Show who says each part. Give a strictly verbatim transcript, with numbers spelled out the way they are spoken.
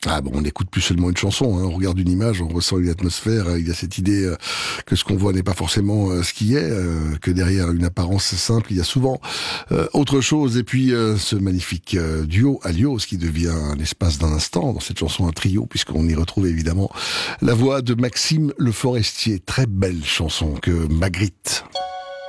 Speaker 1: Ah bon, on n'écoute plus seulement une chanson, hein. On regarde une image, on ressent une atmosphère, il y a cette idée euh, que ce qu'on voit n'est pas forcément euh, ce qui est, euh, que derrière une apparence simple, il y a souvent euh, autre chose. Et puis euh, ce magnifique euh, duo Alios qui devient un espace d'un instant dans cette chanson, un trio, puisqu'on y retrouve évidemment la voix de Maxime Le Forestier. Très belle chanson que Magritte.